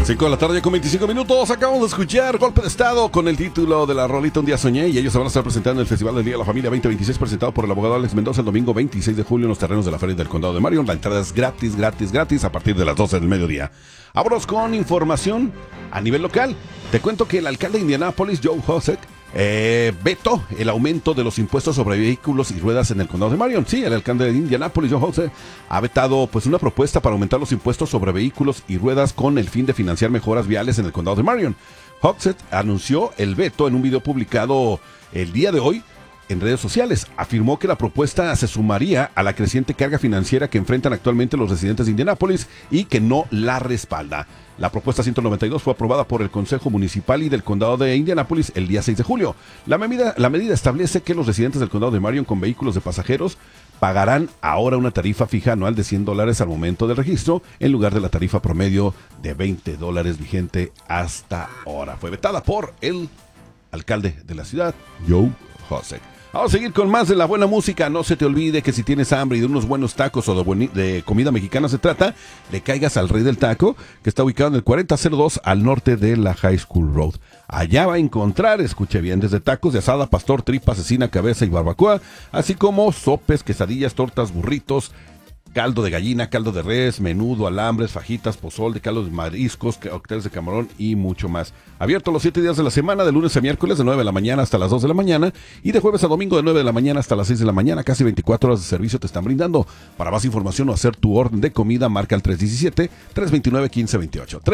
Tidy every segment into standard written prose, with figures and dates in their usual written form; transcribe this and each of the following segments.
5 de la tarde con 25 minutos. Acabamos de escuchar Golpe de Estado con el título de la rolita Un Día Soñé. Y ellos se van a estar presentando en el Festival del Día de la Familia 2026, presentado por el abogado Alex Mendoza el domingo 26 de julio en los terrenos de la Feria del Condado de Marion. La entrada es gratis a partir de las 12 del mediodía. Vámonos con información a nivel local. Te cuento que el alcalde de Indianápolis, Joe Hosek, vetó el aumento de los impuestos sobre vehículos y ruedas en el condado de Marion. Sí, el alcalde de Indianápolis, Joe Hosek, ha vetado una propuesta para aumentar los impuestos sobre vehículos y ruedas con el fin de financiar mejoras viales en el condado de Marion. Hosek anunció el veto en un video publicado el día de hoy en redes sociales. Afirmó que la propuesta se sumaría a la creciente carga financiera que enfrentan actualmente los residentes de Indianápolis y que no la respalda. La propuesta 192 fue aprobada por el Consejo Municipal y del Condado de Indianápolis el día 6 de julio. La medida establece que los residentes del Condado de Marion con vehículos de pasajeros pagarán ahora una tarifa fija anual de $100 al momento del registro, en lugar de la tarifa promedio de $20 vigente hasta ahora. Fue vetada por el alcalde de la ciudad, Joe Hosek. Vamos a seguir con más de la buena música. No se te olvide que si tienes hambre y de unos buenos tacos o de comida mexicana se trata, le caigas al Rey del Taco, que está ubicado en el 4002 al norte de la High School Road. Allá va a encontrar, escuche bien, desde tacos de asada, pastor, tripa, cecina, cabeza y barbacoa, así como sopes, quesadillas, tortas, burritos, caldo de gallina, caldo de res, menudo, alambres, fajitas, pozole, caldo de mariscos, cócteles de camarón y mucho más. Abierto los 7 días de la semana, de lunes a miércoles de 9 de la mañana hasta las 2 de la mañana y de jueves a domingo de 9 de la mañana hasta las 6 de la mañana. Casi 24 horas de servicio te están brindando. Para más información o hacer tu orden de comida, marca el 317-329-1528.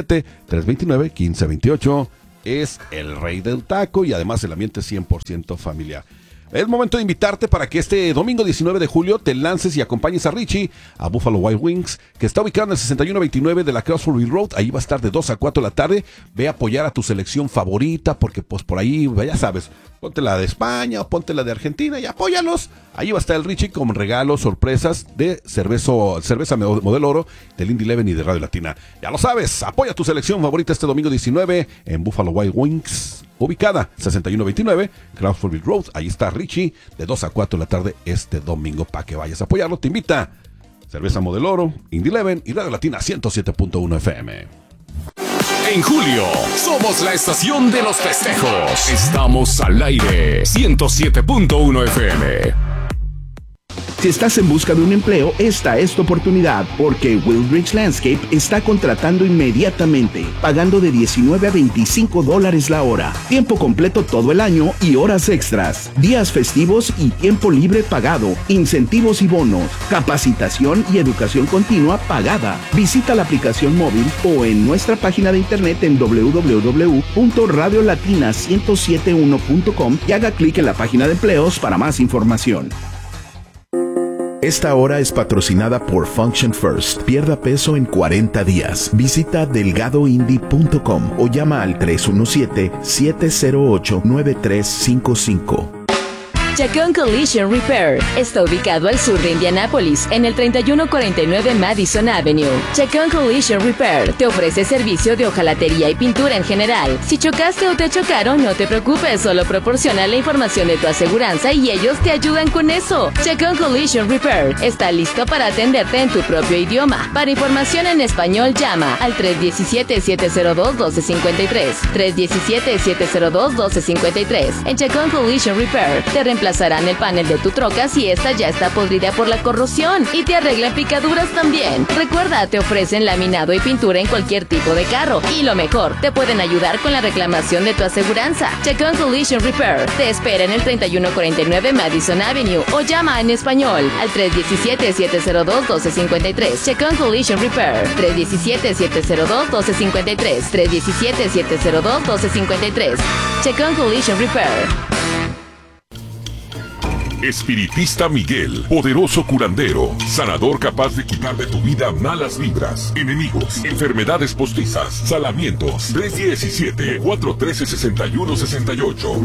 317-329-1528 es el Rey del Taco y además el ambiente 100% familiar. Es momento de invitarte para que este domingo 19 de julio te lances y acompañes a Richie a Buffalo Wild Wings, que está ubicado en el 6129 de la Crossville Road. Ahí va a estar de 2 a 4 de la tarde. Ve a apoyar a tu selección favorita, porque pues por ahí, ya sabes, ponte la de España o ponte la de Argentina y apóyalos. Ahí va a estar el Richie con regalos, sorpresas de cerveza Modelo Oro, de Lindy Leven y de Radio Latina. Ya lo sabes, apoya a tu selección favorita este domingo 19 en Buffalo Wild Wings, ubicada 6129 Crossville Road. Ahí está Richie de 2 a 4 de la tarde este domingo para que vayas a apoyarlo. Te invita Cerveza Modelo Oro, Indy Leven y Radio Latina 107.1 FM. En julio, somos la estación de los festejos. Estamos al aire 107.1 FM. Si estás en busca de un empleo, esta es tu oportunidad, porque Wildridge Landscape está contratando inmediatamente, pagando de $19 a $25 la hora, tiempo completo todo el año y horas extras, días festivos y tiempo libre pagado, incentivos y bonos, capacitación y educación continua pagada. Visita la aplicación móvil o en nuestra página de internet en www.radiolatina1071.com y haga clic en la página de empleos para más información. Esta hora es patrocinada por Function First. Pierda peso en 40 días. Visita delgadoindy.com o llama al 317-708-9355. Chacón Collision Repair está ubicado al sur de Indianápolis, en el 3149 Madison Avenue. Chacón Collision Repair te ofrece servicio de hojalatería y pintura en general. Si chocaste o te chocaron, no te preocupes, solo proporciona la información de tu aseguranza y ellos te ayudan con eso. Chacón Collision Repair está listo para atenderte en tu propio idioma. Para información en español, llama al 317-702-1253. 317-702-1253. En Chacón Collision Repair te reemplazarán el panel de tu troca si esta ya está podrida por la corrosión y te arreglan picaduras también. Recuerda, te ofrecen laminado y pintura en cualquier tipo de carro y lo mejor, te pueden ayudar con la reclamación de tu aseguranza. Chacón Collision Repair te espera en el 3149 Madison Avenue o llama en español al 317-702-1253. Chacón Collision Repair 317-702-1253. 317-702-1253. Chacón Collision Repair. Espiritista Miguel, poderoso curandero, sanador capaz de quitar de tu vida malas vibras, enemigos, enfermedades postizas, salamientos. 317-413-6168.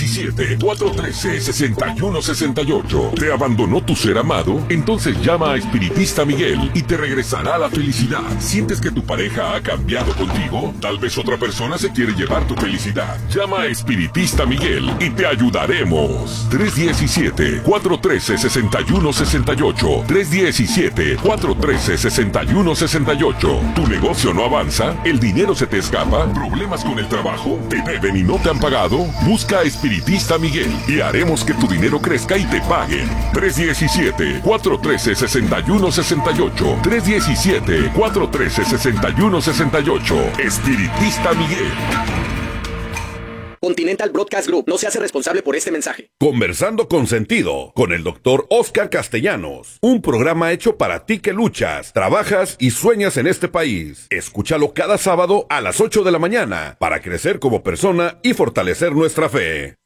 317-413-6168. ¿Te abandonó tu ser amado? Entonces llama a Espiritista Miguel y te regresará la felicidad. ¿Sientes que tu pareja ha cambiado contigo? Tal vez otra persona se quiere llevar tu felicidad. Llama a Espiritista Miguel y te ayudaremos. 317 317-413-6168. 317-413-6168. ¿Tu negocio no avanza? ¿El dinero se te escapa? ¿Problemas con el trabajo? ¿Te deben y no te han pagado? Busca a Espiritista Miguel y haremos que tu dinero crezca y te paguen. 317-413-6168. 317-413-6168. Espiritista Miguel. Continental Broadcast Group no se hace responsable por este mensaje. Conversando con sentido, con el Dr. Oscar Castellanos. Un programa hecho para ti que luchas, trabajas y sueñas en este país. Escúchalo cada sábado a las 8 de la mañana para crecer como persona y fortalecer nuestra fe.